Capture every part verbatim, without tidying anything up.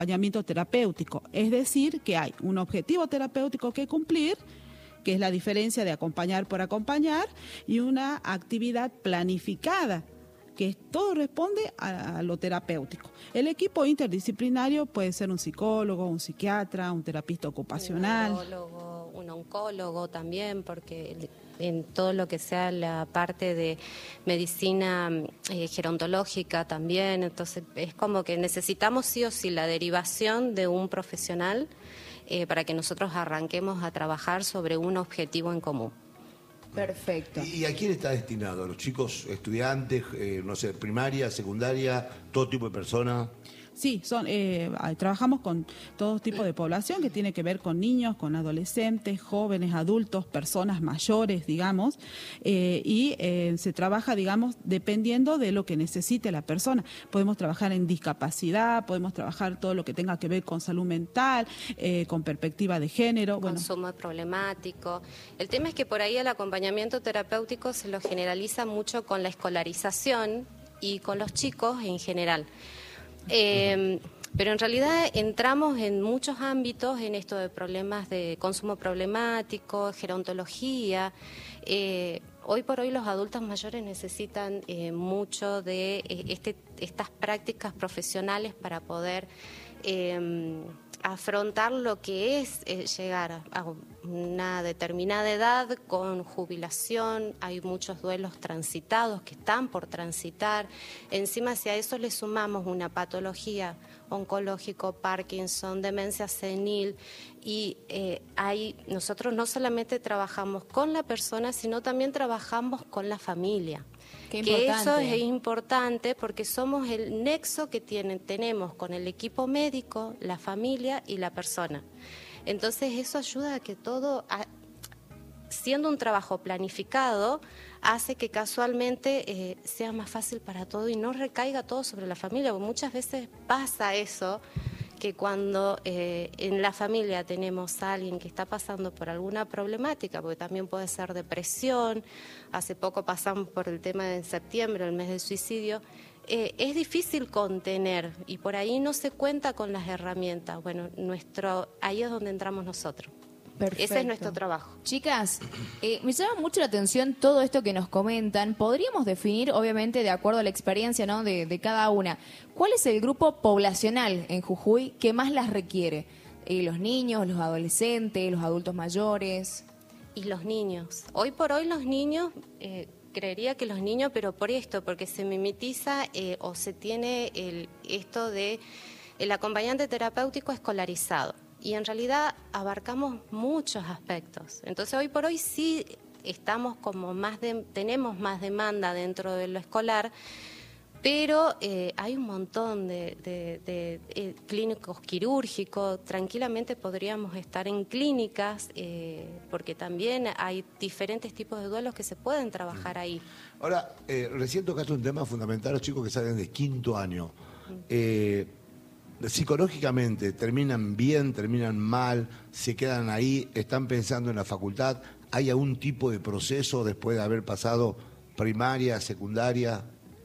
acompañamiento terapéutico, es decir, que hay un objetivo terapéutico que cumplir, que es la diferencia de acompañar por acompañar, y una actividad planificada, que todo responde a, a lo terapéutico. El equipo interdisciplinario puede ser un psicólogo, un psiquiatra, un terapista ocupacional. Un neurólogo, un oncólogo también, porque en todo lo que sea la parte de medicina eh, gerontológica también, entonces es como que necesitamos sí o sí la derivación de un profesional eh, para que nosotros arranquemos a trabajar sobre un objetivo en común. Perfecto. ¿Y a quién está destinado? ¿A los chicos estudiantes, eh, no sé, primaria, secundaria, todo tipo de personas? Sí, son, eh, trabajamos con todo tipo de población que tiene que ver con niños, con adolescentes, jóvenes, adultos, personas mayores, digamos, eh, y eh, se trabaja, digamos, dependiendo de lo que necesite la persona. Podemos trabajar en discapacidad, podemos trabajar todo lo que tenga que ver con salud mental, eh, con perspectiva de género. Bueno. Consumo problemático. El tema es que por ahí el acompañamiento terapéutico se lo generaliza mucho con la escolarización y con los chicos en general. Eh, pero en realidad entramos en muchos ámbitos en esto de problemas de consumo problemático, gerontología. Eh, hoy por hoy los adultos mayores necesitan eh, mucho de eh, este, estas prácticas profesionales para poder eh, afrontar lo que es eh, llegar a una determinada edad con jubilación. Hay muchos duelos transitados que están por transitar. Encima, si a eso le sumamos una patología oncológico, Parkinson, demencia senil, y eh, hay, nosotros no solamente trabajamos con la persona, sino también trabajamos con la familia. Qué que importante. eso es importante porque somos el nexo que tienen, tenemos con el equipo médico, la familia y la persona. Entonces eso ayuda a que todo, a, siendo un trabajo planificado, hace que casualmente eh, sea más fácil para todo y no recaiga todo sobre la familia, porque muchas veces pasa eso, que cuando eh, en la familia tenemos a alguien que está pasando por alguna problemática, porque también puede ser depresión, hace poco pasamos por el tema de septiembre, el mes del suicidio, eh, es difícil contener y por ahí no se cuenta con las herramientas. Bueno, nuestro, ahí es donde entramos nosotros. Perfecto. Ese es nuestro trabajo. Chicas, eh, me llama mucho la atención todo esto que nos comentan. Podríamos definir, obviamente, de acuerdo a la experiencia, ¿no?, de, de cada una, ¿cuál es el grupo poblacional en Jujuy que más las requiere? Eh, ¿Los niños, los adolescentes, los adultos mayores? Y los niños. Hoy por hoy los niños, eh, creería que los niños, pero por esto, porque se mimetiza eh, o se tiene el, esto de el acompañante terapéutico escolarizado. Y en realidad abarcamos muchos aspectos. Entonces hoy por hoy sí estamos como más de, tenemos más demanda dentro de lo escolar, pero eh, hay un montón de, de, de, de clínicos quirúrgicos. Tranquilamente podríamos estar en clínicas, eh, porque también hay diferentes tipos de duelos que se pueden trabajar ahí. Ahora, eh, recién tocaste un tema fundamental, los chicos que salen de quinto año. Eh, psicológicamente, ¿terminan bien, terminan mal, se quedan ahí, están pensando en la facultad? ¿Hay algún tipo de proceso después de haber pasado primaria, secundaria?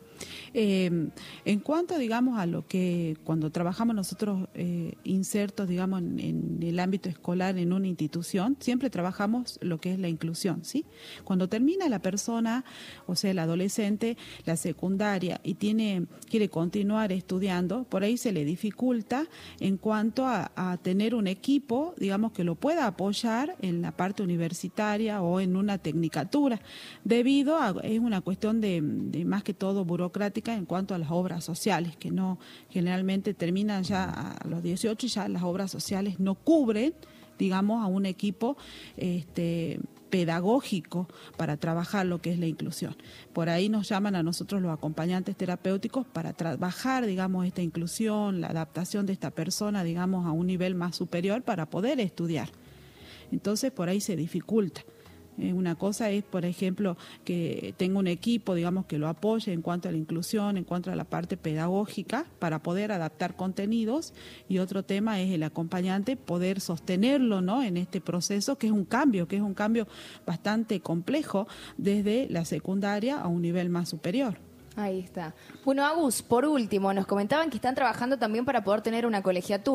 Eh, en cuanto, digamos, a lo que cuando trabajamos nosotros eh, insertos, digamos, en, en el ámbito escolar en una institución, siempre trabajamos lo que es la inclusión, ¿sí? Cuando termina la persona, o sea, el adolescente, la secundaria y tiene quiere continuar estudiando, por ahí se le dificulta en cuanto a, a tener un equipo, digamos, que lo pueda apoyar en la parte universitaria o en una tecnicatura, debido a, es una cuestión de, de más que todo burocrática en cuanto a las obras sociales, que no generalmente terminan ya a los dieciocho y ya las obras sociales no cubren, digamos, a un equipo este, pedagógico para trabajar lo que es la inclusión. Por ahí nos llaman a nosotros los acompañantes terapéuticos para trabajar, digamos, esta inclusión, la adaptación de esta persona, digamos, a un nivel más superior para poder estudiar. Entonces, por ahí se dificulta. Eh, una cosa es, por ejemplo, que tenga un equipo, digamos, que lo apoye en cuanto a la inclusión, en cuanto a la parte pedagógica, para poder adaptar contenidos, y otro tema es el acompañante, poder sostenerlo, ¿no?, en este proceso, que es un cambio, que es un cambio bastante complejo desde la secundaria a un nivel más superior. Ahí está. Bueno, Agus, por último, nos comentaban que están trabajando también para poder tener una colegiatura.